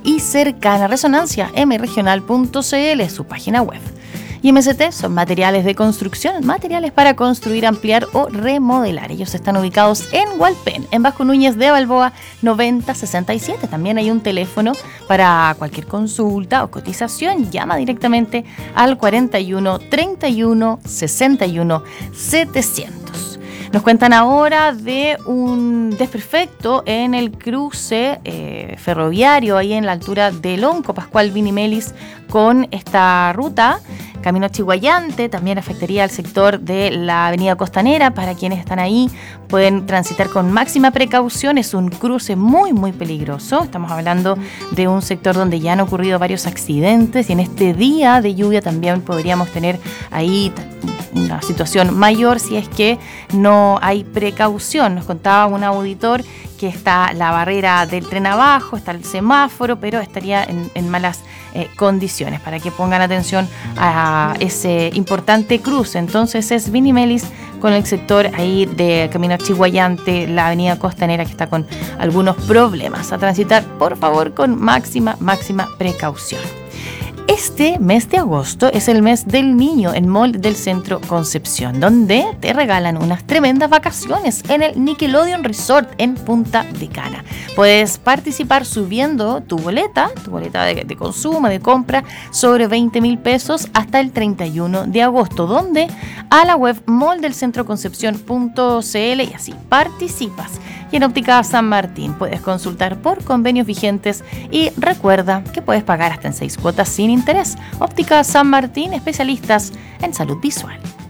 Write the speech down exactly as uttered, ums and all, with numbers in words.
y cercana. Resonancia m regional punto c l, su página web. Y M S T son materiales de construcción, materiales para construir, ampliar o remodelar. Ellos están ubicados en Hualpén, en Vasco Núñez de Balboa noventa sesenta y siete. También hay un teléfono para cualquier consulta o cotización. Llama directamente al cuarenta y uno, treinta y uno, sesenta y uno, setecientos. Nos cuentan ahora de un desperfecto en el cruce eh, ferroviario, ahí en la altura de Lonco, Pascual Vinimelis, con esta ruta. Camino Chiguayante también afectaría al sector de la avenida Costanera. Para quienes están ahí, pueden transitar con máxima precaución. Es un cruce muy, muy peligroso. Estamos hablando de un sector donde ya han ocurrido varios accidentes y en este día de lluvia también podríamos tener ahí una situación mayor si es que no hay precaución. Nos contaba un auditor que está la barrera del tren abajo, está el semáforo, pero estaría en, en malas eh, condiciones, para que pongan atención a ese importante cruce. Entonces es Vinimelis con el sector ahí de Camino Chiguayante, la avenida Costanera, que está con algunos problemas. A transitar, por favor, con máxima, máxima precaución. Este mes de agosto es el mes del niño en Mall del Centro Concepción, donde te regalan unas tremendas vacaciones en el Nickelodeon Resort en Punta de Cana. Puedes participar subiendo tu boleta, tu boleta de, de consumo, de compra, sobre veinte mil pesos hasta el treinta y uno de agosto, donde a la web mall del centro concepción punto c l y así participas. Y en Óptica San Martín puedes consultar por convenios vigentes y recuerda que puedes pagar hasta en seis cuotas sin interés. Óptica San Martín, especialistas en salud visual.